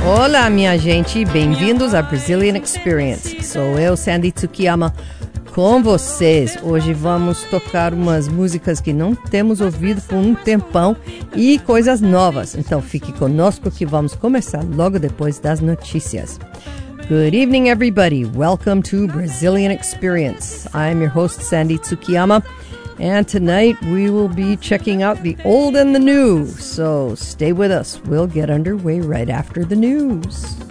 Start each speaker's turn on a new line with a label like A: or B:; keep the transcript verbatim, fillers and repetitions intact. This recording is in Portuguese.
A: Olá, minha gente, bem-vindos a Brazilian Experience. Sou eu, Sandy Tsukiyama, com vocês. Hoje vamos tocar umas músicas que não temos ouvido por um tempão e coisas novas. Então fique conosco que vamos começar logo depois das notícias. Good evening, everybody. Welcome to Brazilian Experience. I'm your host, Sandy Tsukiyama, and tonight we will be checking out the old and the new. So stay with us. We'll get underway right after the news.